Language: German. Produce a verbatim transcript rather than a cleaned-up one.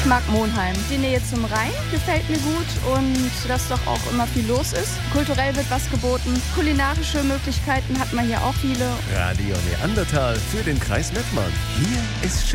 mag Monheim. Die Nähe zum Rhein gefällt mir gut und dass doch auch immer viel los ist. Kulturell wird was geboten. Kulinarische Möglichkeiten hat man hier auch viele. Radio Neandertal für den Kreis Mettmann. Hier ist schön.